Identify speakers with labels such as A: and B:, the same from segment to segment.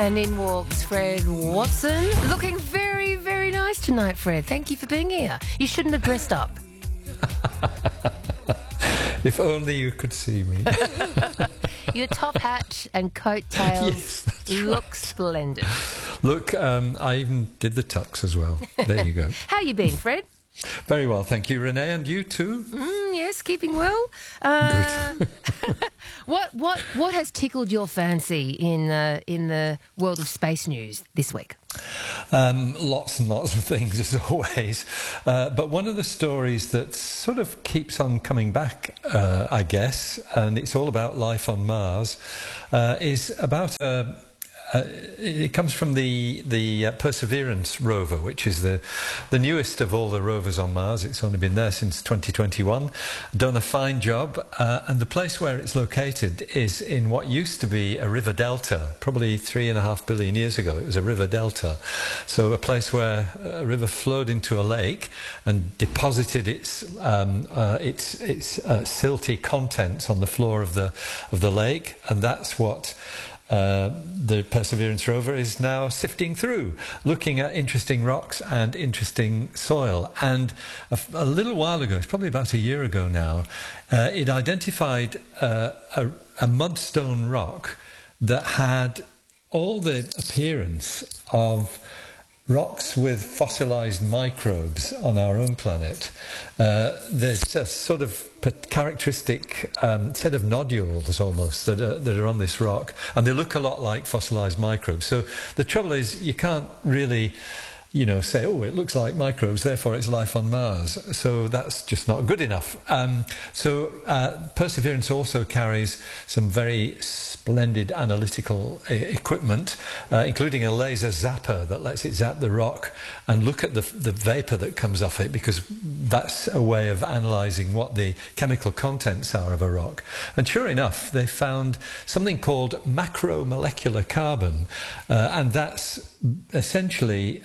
A: And in walks Fred Watson, looking very, very nice tonight, Fred. Thank you for being here. You shouldn't have dressed up.
B: If only you could see me.
A: Your top hat and coat tails look splendid.
B: Look, I even did the tux as well. There you go.
A: How you been, Fred?
B: Very well, thank you, Renee, and you too.
A: Yes, keeping well.
B: Good.
A: What has tickled your fancy in the world of space news this week?
B: Lots and lots of things, as always. But one of the stories that sort of keeps on coming back, I guess, and it's all about life on Mars, is about it comes from the Perseverance rover, which is the newest of all the rovers on Mars. It's only been there since 2021. Done a fine job, and the place where it's located is in what used to be a river delta. Probably 3.5 billion years ago, it was a river delta. So a place where a river flowed into a lake and deposited its silty contents on the floor of the lake, and that's what the Perseverance rover is now sifting through, looking at interesting rocks and interesting soil. And a little while ago, it's probably about a year ago now, it identified a mudstone rock that had all the appearance of rocks with fossilized microbes on our own planet. There's a sort of characteristic set of nodules almost that are on this rock, and they look a lot like fossilized microbes. So the trouble is, you can't really say, oh, it looks like microbes, therefore it's life on Mars. So that's just not good enough. So Perseverance also carries some very splendid analytical equipment, including a laser zapper that lets it zap the rock and look at the vapor that comes off it, because that's a way of analysing what the chemical contents are of a rock. And sure enough, they found something called macromolecular carbon, and that's essentially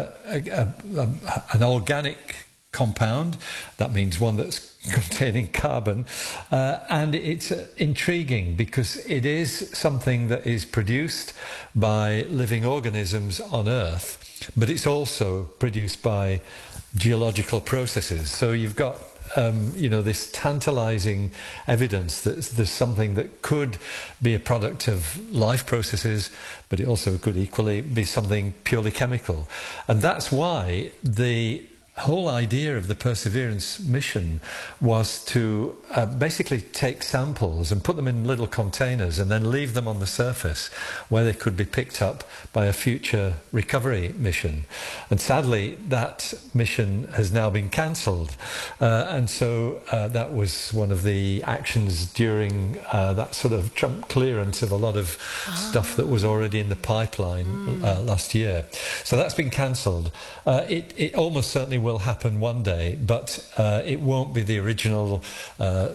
B: an organic compound. That means one that's containing carbon, and it's intriguing because it is something that is produced by living organisms on Earth, but it's also produced by geological processes. So you've got this tantalizing evidence that there's something that could be a product of life processes, but it also could equally be something purely chemical. And that's why the whole idea of the Perseverance mission was to basically take samples and put them in little containers and then leave them on the surface where they could be picked up by a future recovery mission. And sadly, that mission has now been cancelled. And so that was one of the actions during that sort of Trump clearance of a lot of stuff that was already in the pipeline last year. So that's been cancelled. It almost certainly will happen one day, but it won't be the original